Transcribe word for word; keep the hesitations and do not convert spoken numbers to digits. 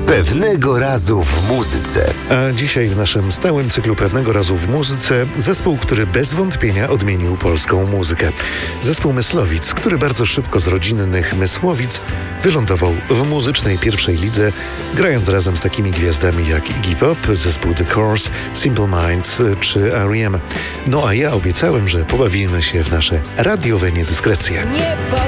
Pewnego razu w muzyce. A dzisiaj w naszym stałym cyklu Pewnego razu w muzyce zespół, który bez wątpienia odmienił polską muzykę. Zespół Myslowic, który bardzo szybko z rodzinnych Mysłowic wylądował w muzycznej pierwszej lidze, grając razem z takimi gwiazdami jak Iggy Pop, zespół The Course, Simple Minds czy R E M. No a ja obiecałem, że pobawimy się w nasze radiowe niedyskrecje.